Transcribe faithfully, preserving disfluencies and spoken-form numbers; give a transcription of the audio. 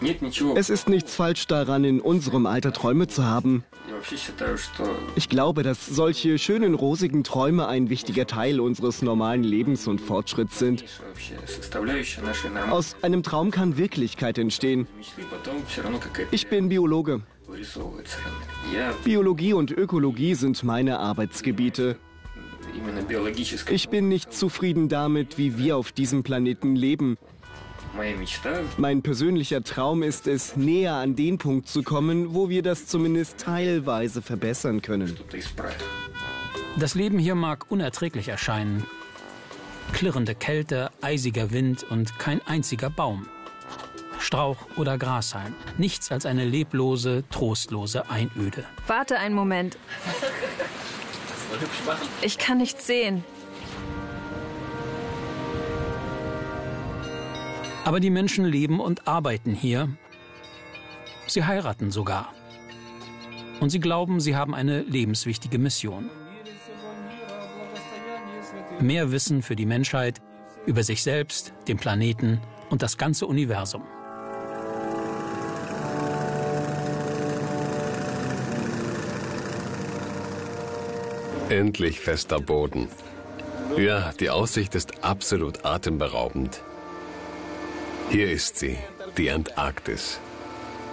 Es ist nichts falsch daran, in unserem Alter Träume zu haben. Ich glaube, dass solche schönen, rosigen Träume ein wichtiger Teil unseres normalen Lebens und Fortschritts sind. Aus einem Traum kann Wirklichkeit entstehen. Ich bin Biologe. Biologie und Ökologie sind meine Arbeitsgebiete. Ich bin nicht zufrieden damit, wie wir auf diesem Planeten leben. Mein persönlicher Traum ist es, näher an den Punkt zu kommen, wo wir das zumindest teilweise verbessern können. Das Leben hier mag unerträglich erscheinen. Klirrende Kälte, eisiger Wind und kein einziger Baum. Strauch oder Grashalm. Nichts als eine leblose, trostlose Einöde. Warte einen Moment. Ich kann nichts sehen. Aber die Menschen leben und arbeiten hier. Sie heiraten sogar. Und sie glauben, sie haben eine lebenswichtige Mission. Mehr Wissen für die Menschheit, über sich selbst, den Planeten und das ganze Universum. Endlich fester Boden. Ja, die Aussicht ist absolut atemberaubend. Hier ist sie, die Antarktis.